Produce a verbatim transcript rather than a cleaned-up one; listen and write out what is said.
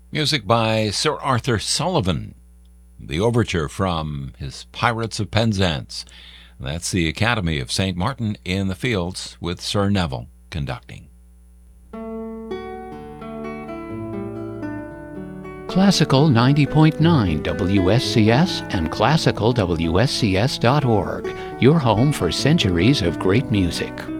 Music by Sir Arthur Sullivan. The overture from his Pirates of Penzance. That's the Academy of Saint Martin in the Fields with Sir Neville conducting. Classical ninety point nine W S C S and classical W S C S dot org, your home for centuries of great music.